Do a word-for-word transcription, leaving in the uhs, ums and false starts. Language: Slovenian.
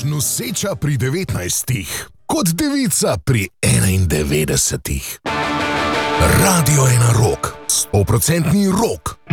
noseča pri devetnajstih, kot devica pri enaindevetdesetih. Radio ena Rock, stoprocentni rock.